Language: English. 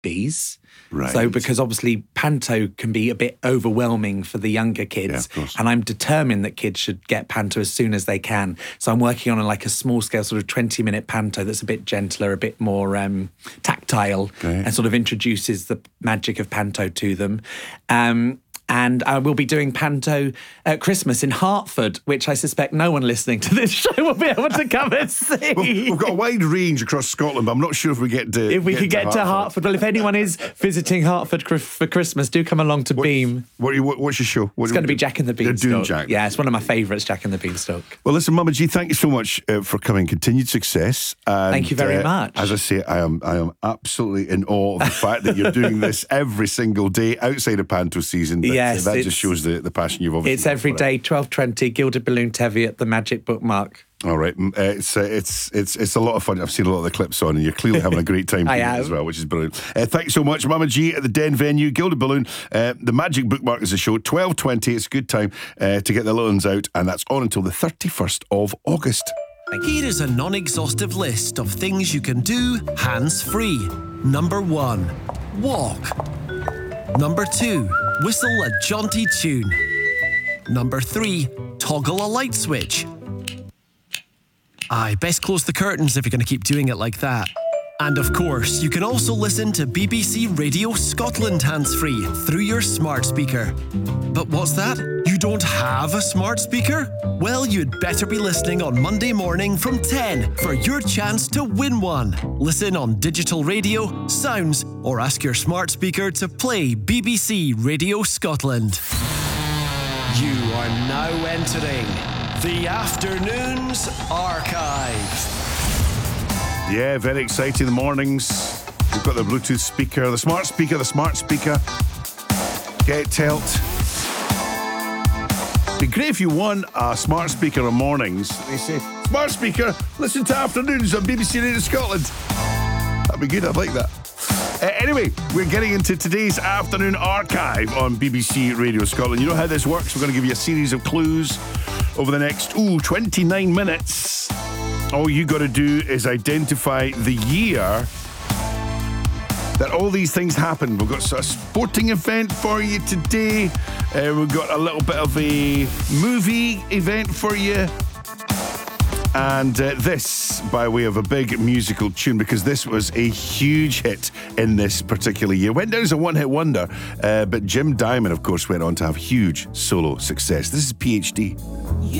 bees. Right. So because obviously panto can be a bit overwhelming for the younger kids, and I'm determined that kids should get panto as soon as they can. So I'm working on a small scale sort of 20-minute panto that's a bit gentler, a bit more tactile, and sort of introduces the magic of panto to them. And I will be doing panto at Christmas in Hertford, which I suspect no one listening to this show will be able to come and see. We've got a wide range across Scotland, but I'm not sure if we get to... If we could get to Hertford. Well, if anyone is visiting Hertford for Christmas, do come along to Beam. What's your show? It's going to be Jack and the Beanstalk. You're doing Jack. Yeah, it's one of my favourites, Jack and the Beanstalk. Well, listen, Mama G, thank you so much for coming. Continued success. And, thank you very much. As I say, I am absolutely in awe of the fact that you're doing this every single day outside of panto season. Yes, that just shows the passion you've obviously. It's every day, 12:20, Gilded Balloon Teviot, the Magic Bookmark. All right, it's a lot of fun. I've seen a lot of the clips on, and you're clearly having a great time doing it as well, which is brilliant. Thanks so much, Mama G at the Den venue, Gilded Balloon. The Magic Bookmark is a show, 12:20. It's a good time to get the little ones out, and that's on until the 31st of August. Here is a non-exhaustive list of things you can do hands-free. Number 1, walk. Number 2, whistle a jaunty tune. Number 3, toggle a light switch. Aye, best close the curtains if you're going to keep doing it like that. And of course, you can also listen to BBC Radio Scotland hands-free through your smart speaker. But what's that? You don't have a smart speaker? Well, you'd better be listening on Monday morning from 10 for your chance to win one. Listen on digital radio, sounds, or ask your smart speaker to play BBC Radio Scotland. You are now entering the Afternoons Archive. Yeah, very exciting. The mornings. We've got the Bluetooth speaker, the smart speaker. Get tilt. It'd be great if you won a smart speaker on mornings. They say, smart speaker, listen to Afternoons on BBC Radio Scotland. That'd be good, I'd like that. Anyway, we're getting into today's Afternoon Archive on BBC Radio Scotland. You know how this works. We're going to give you a series of clues over the next 29 minutes. All you got to do is identify the year that all these things happened. We've got a sporting event for you today. We've got a little bit of a movie event for you. And this by way of a big musical tune, because this was a huge hit in this particular year. Went down as a one-hit wonder, but Jim Diamond, of course, went on to have huge solo success. This is PhD. You